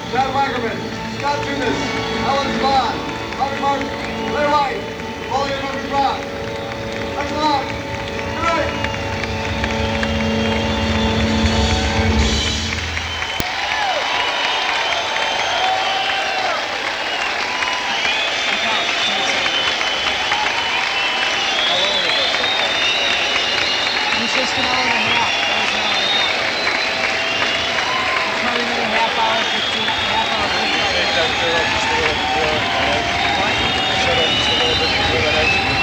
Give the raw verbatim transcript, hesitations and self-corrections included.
Chad Wackerman, Scott Tunis, Alan Scott, Bobby Martin, Larry White, Wally and Murphy Brock. Thanks a lot. Good night. Just an hour and a half. That was an hour and a half. It's probably another half hour, fifteen, half hour, fifteen. I think that's just a little before that edge. What? I shut up just a little bit before that edge.